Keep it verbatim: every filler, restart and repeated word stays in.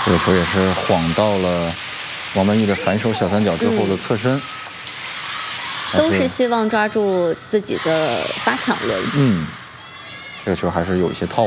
这个球也是晃到了王曼昱的反手小三角之后的侧身。 嗯、都是希望抓住自己的发抢轮。 嗯，这个球还是有一些套。